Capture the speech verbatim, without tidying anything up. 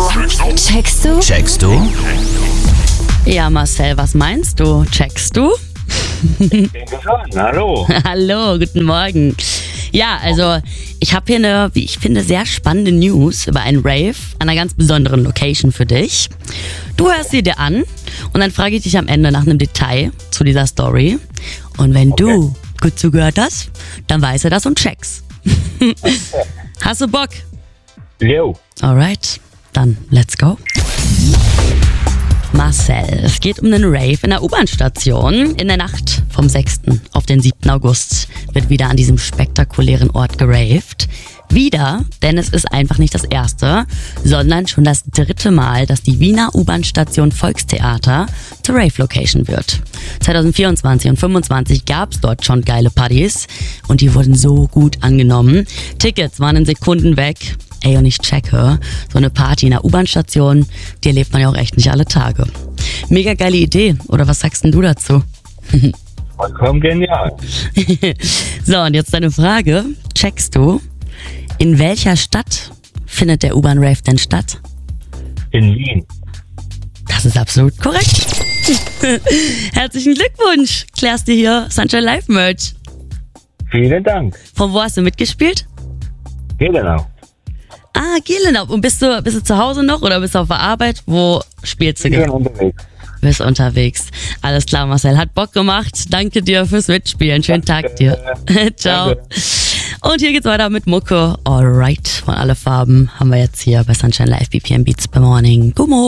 Checkst du? Checkst du? Ja, Marcel, was meinst du? Checkst du? Hallo. Hallo, guten Morgen. Ja, also ich habe hier eine, wie ich finde, sehr spannende News über einen Rave an einer ganz besonderen Location für dich. Du hörst sie dir an und dann frage ich dich am Ende nach einem Detail zu dieser Story. Und wenn Okay. du gut zugehört hast, dann weißt du das und checkst. Hast du Bock? Jo. Alright, dann let's go. Marcel, es geht um einen Rave in der U-Bahn-Station. In der Nacht vom sechsten auf den siebten August wird wieder an diesem spektakulären Ort geraved. Wieder, denn es ist einfach nicht das erste, sondern schon das dritte Mal, dass die Wiener U-Bahn-Station Volkstheater zur Rave-Location wird. zwanzig vierundzwanzig und fünfundzwanzig gab es dort schon geile Partys und die wurden so gut angenommen. Tickets waren in Sekunden weg. Ey, und ich checke, so eine Party in der U-Bahn-Station, die erlebt man ja auch echt nicht alle Tage. Mega geile Idee, oder was sagst denn du dazu? Vollkommen genial. So, und jetzt deine Frage. Checkst du, in welcher Stadt findet der U-Bahn-Rave denn statt? In Wien. Das ist absolut korrekt. Herzlichen Glückwunsch. Klärst dir hier Sunshine Live Merch. Vielen Dank. Von wo hast du mitgespielt? Genau. Ah, Gelenau. Und bist du, bist du zu Hause noch oder bist du auf der Arbeit? Wo spielst du Ich bin gerade? unterwegs. Bist unterwegs. Alles klar, Marcel. Hat Bock gemacht. Danke dir fürs Mitspielen. Schönen Tag dir. Ciao. Danke. Und hier geht's weiter mit Mucke. Alright. Von alle Farben haben wir jetzt hier bei Sunshine Live B P M Beats by Morning. Gummo.